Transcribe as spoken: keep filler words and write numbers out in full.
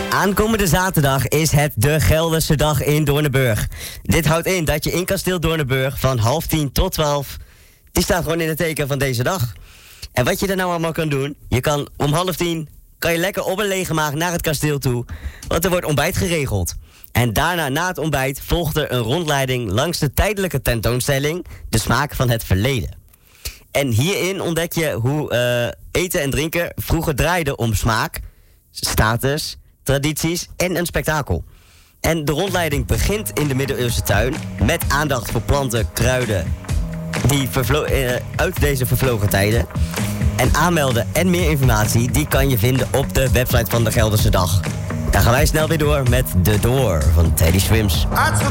Aankomende zaterdag is het de Gelderse Dag in Doornenburg. Dit houdt in dat je in kasteel Doornenburg van half tien tot twaalf... die staat gewoon in het teken van deze dag. En wat je er nou allemaal kan doen... je kan om half tien... kan je lekker op een lege maag naar het kasteel toe... want er wordt ontbijt geregeld. En daarna, na het ontbijt, volgt er een rondleiding... langs de tijdelijke tentoonstelling... De Smaak van het Verleden. En hierin ontdek je hoe uh, eten en drinken vroeger draaiden om smaak... status, tradities en een spektakel. En de rondleiding begint in de middeleeuwse tuin... met aandacht voor planten, kruiden... die vervlo- uh, uit deze vervlogen tijden... En aanmelden en meer informatie, die kan je vinden op de website van de Gelderse Dag. Dan gaan wij snel weer door met De Door van Teddy Swims.